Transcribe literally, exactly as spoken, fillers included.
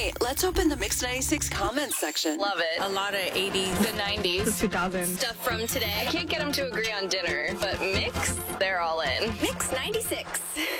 right, let's open the Mix ninety-six comments section. Love it. A lot of eighties. The nineties. two thousands. Stuff from today. I can't get them to agree on dinner, but Mix, they're all in. Mix ninety-six.